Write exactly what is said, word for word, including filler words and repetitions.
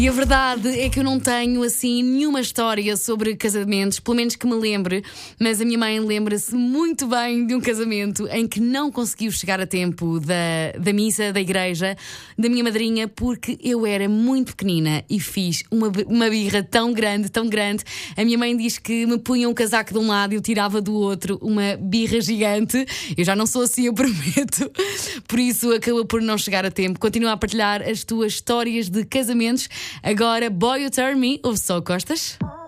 E a verdade é que eu não tenho assim nenhuma história sobre casamentos, pelo menos que me lembre, mas a minha mãe lembra-se muito bem de um casamento em que não conseguiu chegar a tempo da, da missa da igreja da minha madrinha, porque eu era muito pequenina e fiz uma, uma birra tão grande, tão grande. A minha mãe diz que me punha um casaco de um lado e eu tirava do outro, uma birra gigante. Eu já não sou assim, eu prometo. Por isso acabou por não chegar a tempo. Continua a partilhar as tuas histórias de casamentos. Agora, Boy You Turn Me, ouve só Costas.